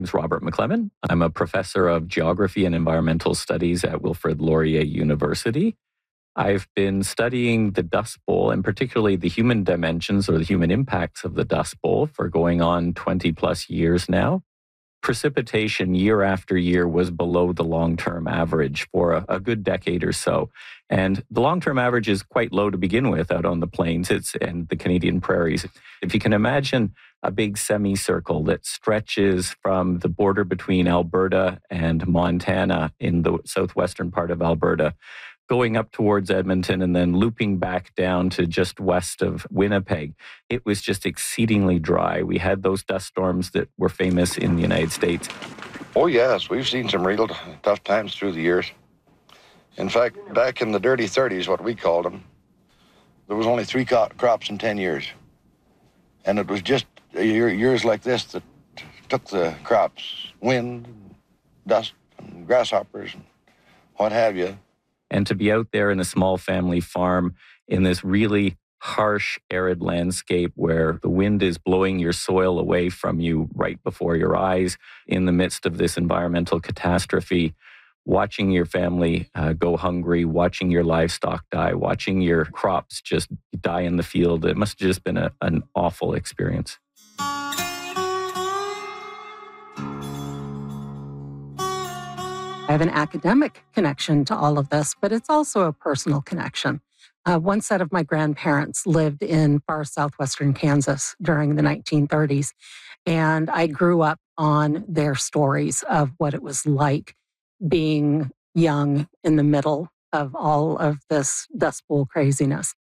It's Robert McClellan. I'm a professor of geography and environmental studies at Wilfrid Laurier University. I've been studying the Dust Bowl and particularly the human dimensions or the human impacts of the Dust Bowl for going on 20 plus years now. Precipitation year after year was below the long-term average for a good decade or so. And the long-term average is quite low to begin with out on the plains and the Canadian prairies. If you can imagine a big semicircle that stretches from the border between Alberta and Montana in the southwestern part of Alberta, going up towards Edmonton and then looping back down to just west of Winnipeg. It was just exceedingly dry. We had those dust storms that were famous in the United States. Oh, yes. We've seen some real tough times through the years. In fact, back in the dirty 30s, what we called them, there was only 3 crops in 10 years. And it was just years like this that took the crops, wind, dust, and grasshoppers, and what have you. And to be out there in a small family farm in this really harsh, arid landscape where the wind is blowing your soil away from you right before your eyes in the midst of this environmental catastrophe, watching your family go hungry, watching your livestock die, watching your crops just die in the field, it must have just been an awful experience. I have an academic connection to all of this, but it's also a personal connection. One set of my grandparents lived in far southwestern Kansas during the 1930s, and I grew up on their stories of what it was like being young in the middle of all of this Dust Bowl craziness.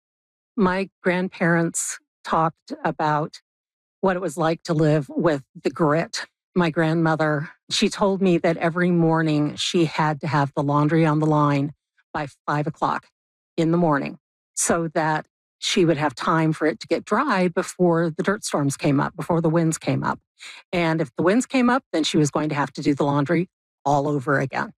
My grandparents talked about what it was like to live with the grit. My grandmother, she told me that every morning she had to have the laundry on the line by 5 o'clock in the morning so that she would have time for it to get dry before the dirt storms came up, before the winds came up. And if the winds came up, then she was going to have to do the laundry all over again.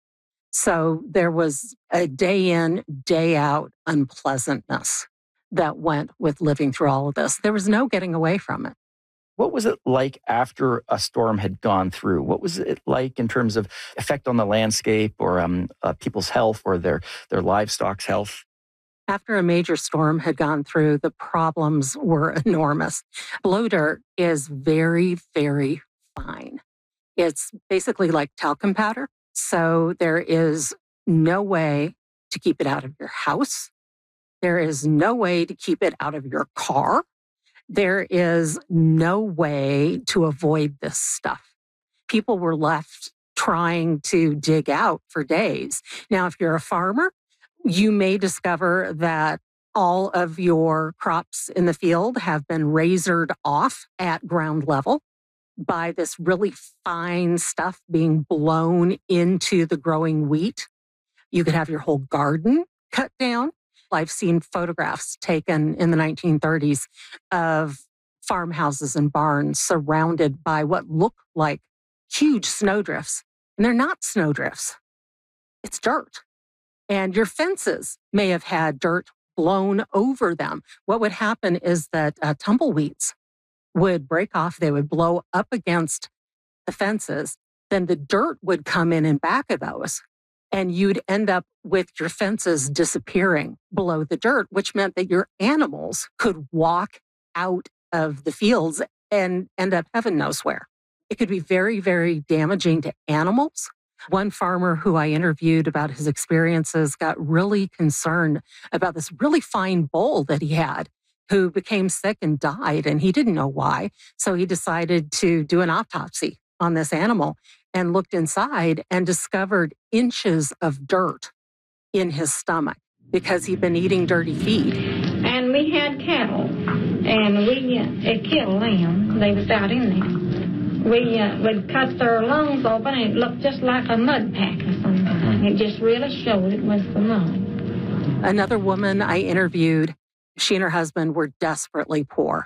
So there was a day in, day out unpleasantness that went with living through all of this. There was no getting away from it. What was it like after a storm had gone through? What was it like in terms of effect on the landscape or people's health or their livestock's health? After a major storm had gone through, the problems were enormous. Blow dirt is very, very fine. It's basically like talcum powder. So there is no way to keep it out of your house. There is no way to keep it out of your car. There is no way to avoid this stuff. People were left trying to dig out for days. Now, if you're a farmer, you may discover that all of your crops in the field have been razored off at ground level by this really fine stuff being blown into the growing wheat. You could have your whole garden cut down. I've seen photographs taken in the 1930s of farmhouses and barns surrounded by what look like huge snowdrifts. And they're not snowdrifts. It's dirt. And your fences may have had dirt blown over them. What would happen is that tumbleweeds would break off. They would blow up against the fences. Then the dirt would come in back of those. And you'd end up with your fences disappearing below the dirt, which meant that your animals could walk out of the fields and end up heaven knows where. It could be very, very damaging to animals. One farmer who I interviewed about his experiences got really concerned about this really fine bull that he had who became sick and died, and he didn't know why. So he decided to do an autopsy on this animal and looked inside and discovered inches of dirt in his stomach because he'd been eating dirty feed. And we had cattle, and we killed them. They was out in there. We would cut their lungs open, and it looked just like a mud pack or something. It just really showed it was the mud. Another woman I interviewed, she and her husband were desperately poor.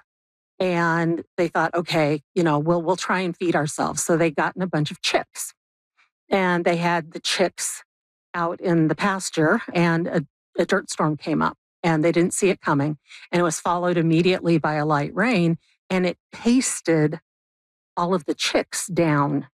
And they thought, okay, we'll try and feed ourselves. So they got in a bunch of chicks. And they had the chicks out in the pasture, and a dirt storm came up. And they didn't see it coming. And it was followed immediately by a light rain. And it pasted all of the chicks down